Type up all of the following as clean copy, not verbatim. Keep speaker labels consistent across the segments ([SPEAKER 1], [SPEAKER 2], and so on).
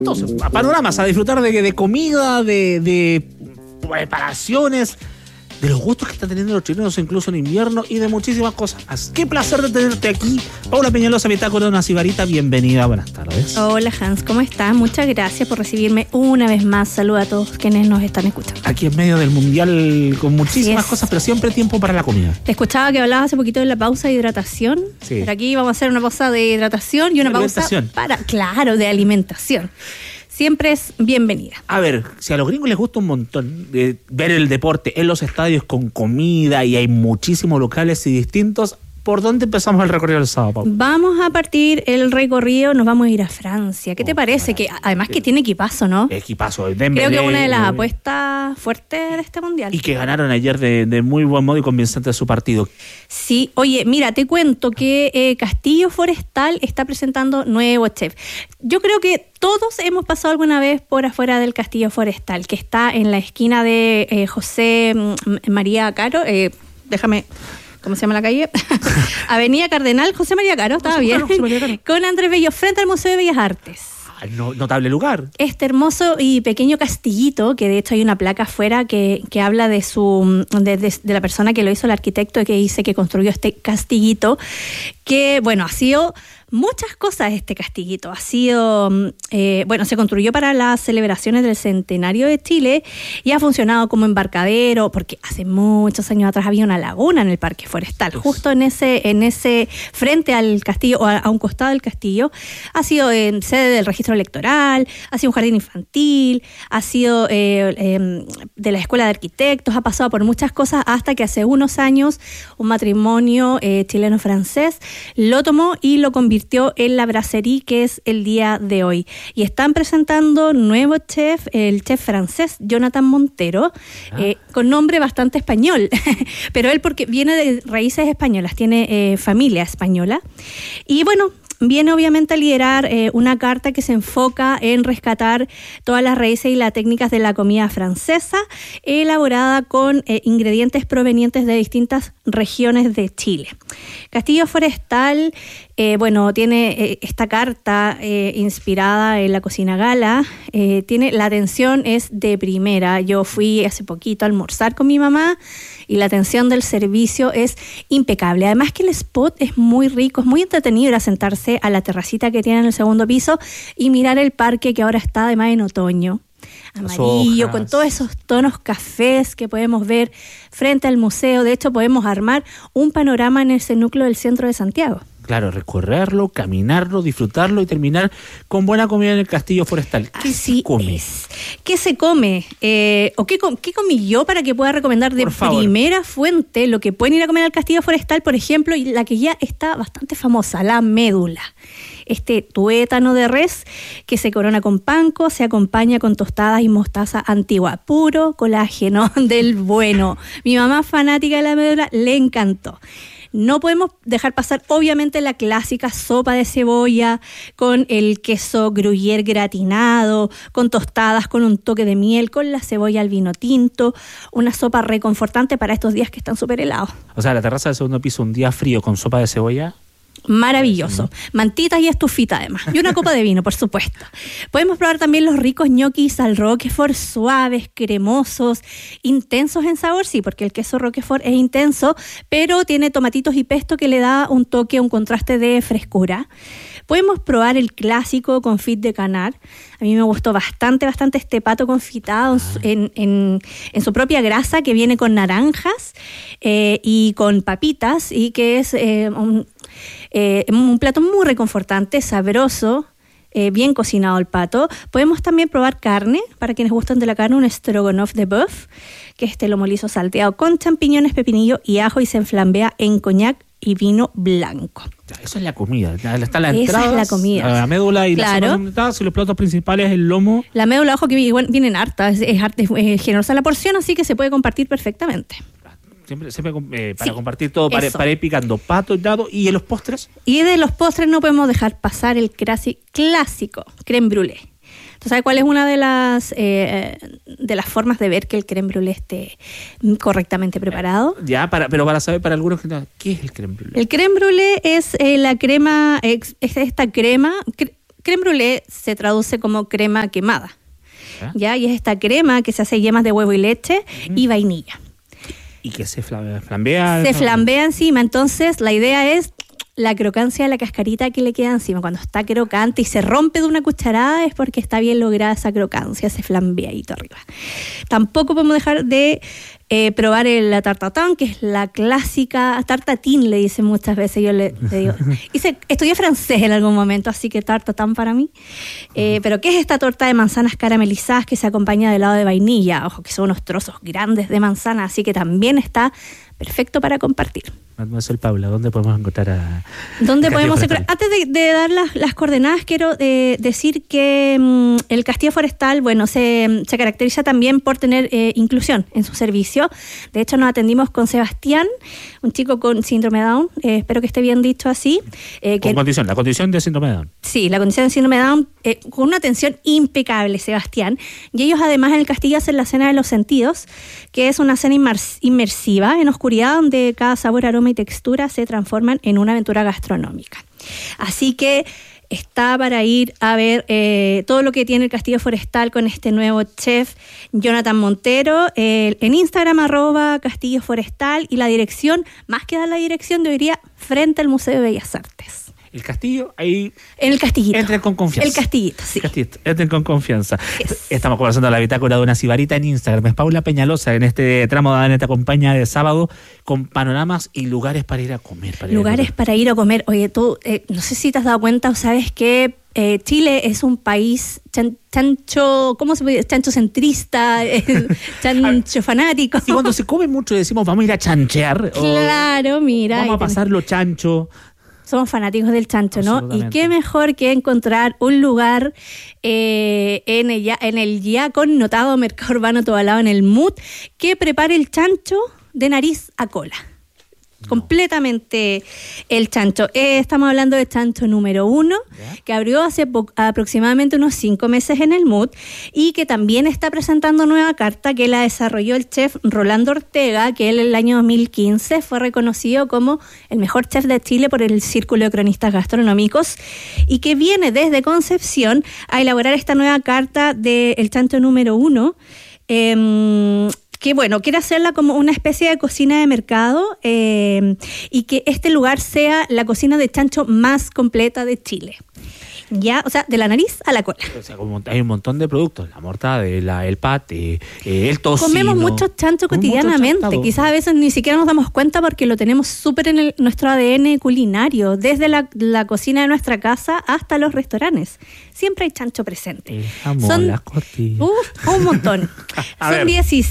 [SPEAKER 1] Entonces, panoramas, a disfrutar de comida, de preparaciones, de los gustos que están teniendo los chilenos incluso en invierno y de muchísimas cosas más. Qué placer de tenerte aquí. Paula Peñalosa, Bitácora de una Sibarita, bienvenida, buenas tardes.
[SPEAKER 2] Hola Hans, ¿cómo estás? Muchas gracias por recibirme una vez más. Saludos a todos quienes nos están escuchando.
[SPEAKER 1] Aquí en medio del mundial con muchísimas cosas, pero siempre tiempo para la comida.
[SPEAKER 2] Te escuchaba que hablabas hace poquito de la pausa de hidratación. Sí. Pero aquí vamos a hacer una pausa de hidratación y una pausa de alimentación. Siempre es bienvenida.
[SPEAKER 1] A ver, si a los gringos les gusta un montón ver el deporte en los estadios con comida y hay muchísimos locales y distintos, ¿por dónde empezamos el recorrido del sábado, Pablo?
[SPEAKER 2] Vamos a partir el recorrido, nos vamos a ir a Francia. ¿Qué te parece? Que además que tiene equipazo, ¿no?
[SPEAKER 1] Equipazo.
[SPEAKER 2] Creo que es una de las apuestas fuertes de este mundial.
[SPEAKER 1] Y que ganaron ayer de muy buen modo y convincente su partido.
[SPEAKER 2] Sí, oye, mira, te cuento que Castillo Forestal está presentando nuevo chef. Yo creo que todos hemos pasado alguna vez por afuera del Castillo Forestal, que está en la esquina de José María Caro. Déjame... ¿Cómo se llama la calle? Avenida Cardenal José María Caro, estaba bien. Con Andrés Bello, frente al Museo de Bellas Artes.
[SPEAKER 1] Notable lugar.
[SPEAKER 2] Este hermoso y pequeño castillito, que de hecho hay una placa afuera que habla de la persona que lo hizo, el arquitecto que dice que construyó este castillito, que bueno, ha sido muchas cosas este castillito. Ha sido, se construyó para las celebraciones del centenario de Chile y ha funcionado como embarcadero, porque hace muchos años atrás había una laguna en el Parque Forestal, justo en ese frente al castillo, o a un costado del castillo. Ha sido sede del registro electoral, ha sido un jardín infantil, ha sido de la escuela de arquitectos, ha pasado por muchas cosas hasta que hace unos años un matrimonio chileno-francés lo tomó y lo convirtió en la brasserie que es el día de hoy. Y están presentando nuevo chef, el chef francés Jonathan Montero, con nombre bastante español, pero él porque viene de raíces españolas, tiene familia española. Y bueno, viene obviamente a liderar una carta que se enfoca en rescatar todas las raíces y las técnicas de la comida francesa, elaborada con ingredientes provenientes de distintas regiones de Chile. Castillo Forestal, tiene esta carta inspirada en la cocina gala. La atención es de primera. Yo fui hace poquito a almorzar con mi mamá y la atención del servicio es impecable. Además que el spot es muy rico, es muy entretenido ir a sentarse a la terracita que tiene en el segundo piso y mirar el parque que ahora está además en otoño. Amarillo, con todos esos tonos cafés que podemos ver frente al museo. De hecho, podemos armar un panorama en ese núcleo del centro de Santiago.
[SPEAKER 1] Claro, recorrerlo, caminarlo, disfrutarlo y terminar con buena comida en el Castillo Forestal. ¿Qué se come?
[SPEAKER 2] ¿Qué se come? ¿O qué comí yo para que pueda recomendar de primera fuente lo que pueden ir a comer al Castillo Forestal, por ejemplo, y la que ya está bastante famosa, la médula? Este tuétano de res que se corona con panko, se acompaña con tostadas y mostaza antigua, puro colágeno del bueno. Mi mamá, fanática de la médula, le encantó. No podemos dejar pasar, obviamente, la clásica sopa de cebolla con el queso gruyère gratinado, con tostadas, con un toque de miel, con la cebolla al vino tinto. Una sopa reconfortante para estos días que están súper helados.
[SPEAKER 1] O sea, la terraza del segundo piso, un día frío con sopa de cebolla.
[SPEAKER 2] Maravilloso. Mantitas y estufita además. Y una copa de vino, por supuesto. Podemos probar también los ricos ñoquis al Roquefort, suaves, cremosos, intensos en sabor, sí, porque el queso Roquefort es intenso, pero tiene tomatitos y pesto que le da un toque, un contraste de frescura. Podemos probar el clásico confit de canard. A mí me gustó bastante este pato confitado en su propia grasa, que viene con naranjas y con papitas, y que es un plato muy reconfortante, sabroso, bien cocinado el pato. Podemos también probar carne, para quienes gustan de la carne, un stroganoff de bœuf, que es lomo liso salteado con champiñones, pepinillo y ajo, y se enflambea en coñac y vino blanco.
[SPEAKER 1] Eso es la comida. Está la entrada,
[SPEAKER 2] esa es la comida.
[SPEAKER 1] La médula y la sopa, y los platos principales, el lomo.
[SPEAKER 2] La médula, ojo, que igual vienen hartas, es generosa la porción, así que se puede compartir perfectamente.
[SPEAKER 1] Siempre para compartir todo, para ir picando pato, dado. ¿Y en los postres?
[SPEAKER 2] Y de los postres no podemos dejar pasar el clásico crème brûlée. ¿Tú sabes cuál es una de las formas de ver que el crème brûlée esté correctamente preparado?
[SPEAKER 1] Pero para saber para algunos, ¿qué es el crème brûlée?
[SPEAKER 2] El crème brûlée es la crema, es esta crema crème brûlée se traduce como crema quemada.
[SPEAKER 1] ¿Ya?
[SPEAKER 2] Y es esta crema que se hace yemas de huevo y leche y vainilla.
[SPEAKER 1] Y que se flambea.
[SPEAKER 2] Se flambea encima, entonces la idea es la crocancia de la cascarita que le queda encima. Cuando está crocante y se rompe de una cucharada es porque está bien lograda esa crocancia, ese flambeadito arriba. Tampoco podemos dejar de probar la tartatán, que es la clásica tartatín, le dicen muchas veces. Yo le digo, estudié francés en algún momento, así que tartatán para mí. Pero ¿qué es esta torta de manzanas caramelizadas que se acompaña de helado de vainilla? Ojo, que son unos trozos grandes de manzana, así que también está perfecto para compartir.
[SPEAKER 1] Mademoiselle Paula, ¿dónde podemos encontrar
[SPEAKER 2] ¿Dónde podemos encontrar? Antes de dar las coordenadas, quiero decir que el Castillo Forestal, bueno, se caracteriza también por tener inclusión en su servicio. De hecho, nos atendimos con Sebastián, un chico con síndrome de Down, espero que esté bien dicho así.
[SPEAKER 1] La condición de síndrome de Down.
[SPEAKER 2] Sí, la condición de síndrome de Down, con una atención impecable, Sebastián. Y ellos además en el castillo hacen la cena de los sentidos, que es una cena inmersiva en oscuridad, donde cada sabor, aroma y textura se transforman en una aventura gastronómica. Así que está para ir a ver todo lo que tiene el Castillo Forestal con este nuevo chef Jonathan Montero, en Instagram @Castillo Forestal, y la dirección, más que dar la dirección, yo diría frente al Museo de Bellas Artes.
[SPEAKER 1] El castillo, ahí...
[SPEAKER 2] En el castillito.
[SPEAKER 1] Entren con confianza.
[SPEAKER 2] El castillito, sí.
[SPEAKER 1] Entren con confianza.
[SPEAKER 2] Yes.
[SPEAKER 1] Estamos conversando en la bitácora de una sibarita en Instagram. Es Paula Peñalosa en este tramo de esta compañía de sábado con panoramas y lugares para ir a comer.
[SPEAKER 2] Para ir a comer. Oye, tú, no sé si te has dado cuenta o sabes que Chile es un país chancho, ¿cómo se puede decir? Chancho centrista, chancho fanático.
[SPEAKER 1] Y cuando se come mucho decimos, vamos a ir a chanchear.
[SPEAKER 2] Claro, mira.
[SPEAKER 1] Vamos a pasarlo chancho.
[SPEAKER 2] Somos fanáticos del chancho, ¿no? Y qué mejor que encontrar un lugar en el ya connotado mercado urbano Tobalaba, en el MUT, que prepare el chancho de nariz a cola. Completamente el chancho. Estamos hablando de chancho número 1, que abrió hace aproximadamente unos 5 meses en el MUT y que también está presentando nueva carta que la desarrolló el chef Rolando Ortega, que él en el año 2015 fue reconocido como el mejor chef de Chile por el Círculo de Cronistas Gastronómicos, y que viene desde Concepción a elaborar esta nueva carta del chancho número 1. Que bueno, quiere hacerla como una especie de cocina de mercado y que este lugar sea la cocina de chancho más completa de Chile. Ya, o sea, de la nariz a la cola.
[SPEAKER 1] O sea, hay un montón de productos, la mortadela, el paté, el tocino.
[SPEAKER 2] Comemos mucho chancho cotidianamente, quizás a veces ni siquiera nos damos cuenta porque lo tenemos súper en nuestro ADN culinario, desde la cocina de nuestra casa hasta los restaurantes. Siempre hay chancho presente.
[SPEAKER 1] El jamón, las costillas.
[SPEAKER 2] Un montón. Son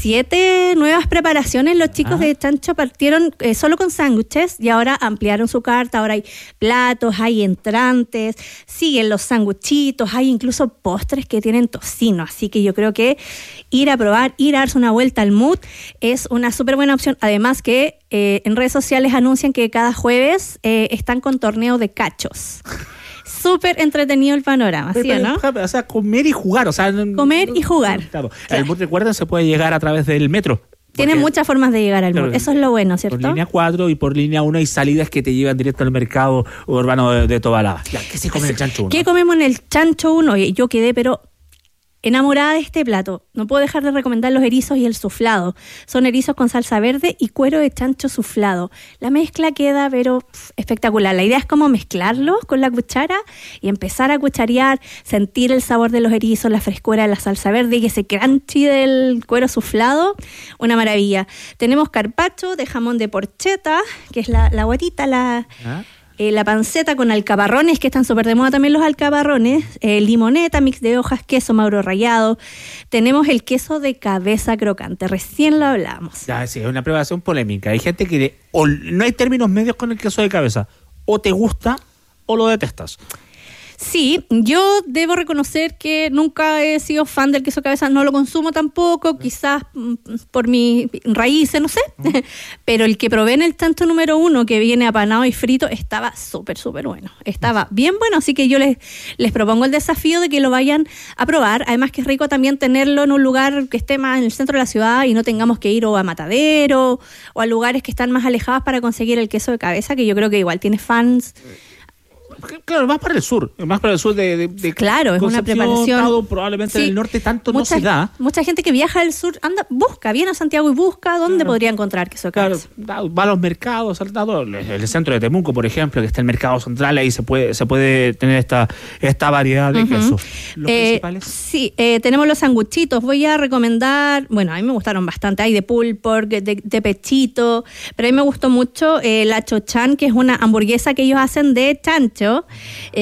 [SPEAKER 2] 17 nuevas preparaciones. Los chicos de chancho partieron solo con sándwiches y ahora ampliaron su carta. Ahora hay platos, hay entrantes, siguen los sanguchitos, hay incluso postres que tienen tocino. Así que yo creo que ir a probar, ir a darse una vuelta al MUT es una súper buena opción. Además que en redes sociales anuncian que cada jueves están con torneo de cachos. Súper entretenido el panorama, ¿sí o no?
[SPEAKER 1] O sea, comer y jugar. O sea,
[SPEAKER 2] comer y jugar.
[SPEAKER 1] Claro. El MUT, recuerden, se puede llegar a través del metro.
[SPEAKER 2] Tiene muchas formas de llegar al MUT. Eso es lo bueno, ¿cierto?
[SPEAKER 1] Por línea 4 y por línea 1 hay salidas que te llevan directo al mercado urbano de Tobalaba. ¿Qué se come en el chancho 1?
[SPEAKER 2] ¿Qué comemos en el chancho 1? Yo quedé, pero enamorada de este plato. No puedo dejar de recomendar los erizos y el suflado. Son erizos con salsa verde y cuero de chancho suflado. La mezcla queda, pero espectacular. La idea es como mezclarlos con la cuchara y empezar a cucharear, sentir el sabor de los erizos, la frescura de la salsa verde y ese crunchy del cuero suflado. Una maravilla. Tenemos carpaccio de jamón de porcheta, que es la guatita, la panceta con alcaparrones, que están súper de moda también los alcaparrones, limoneta, mix de hojas, queso mauro rallado. Tenemos el queso de cabeza crocante, recién lo hablamos.
[SPEAKER 1] Ya, sí, es una preparación polémica. Hay gente que no hay términos medios con el queso de cabeza. O te gusta o lo detestas.
[SPEAKER 2] Sí, yo debo reconocer que nunca he sido fan del queso cabeza, no lo consumo tampoco, quizás por mis raíces, no sé, pero el que probé en el chancho número 1, que viene apanado y frito, estaba súper, súper bueno, estaba bien bueno, así que yo les propongo el desafío de que lo vayan a probar, además que es rico también tenerlo en un lugar que esté más en el centro de la ciudad y no tengamos que ir o a Matadero o a lugares que están más alejados para conseguir el queso de cabeza, que yo creo que igual tiene fans
[SPEAKER 1] Claro, más para el sur de
[SPEAKER 2] claro, es una preparación.
[SPEAKER 1] Estado, probablemente en el norte tanto no se da.
[SPEAKER 2] Mucha gente que viaja al sur viene a Santiago y busca dónde podría encontrar queso de cabeza.
[SPEAKER 1] Claro, va a los mercados, el centro de Temuco, por ejemplo, que está el mercado central, ahí se puede tener esta variedad de quesos. ¿Los principales?
[SPEAKER 2] Sí, tenemos los sanguchitos. Voy a recomendar, bueno, a mí me gustaron bastante. Hay de pulled pork, de pechito, pero a mí me gustó mucho la chochan, que es una hamburguesa que ellos hacen de chancho.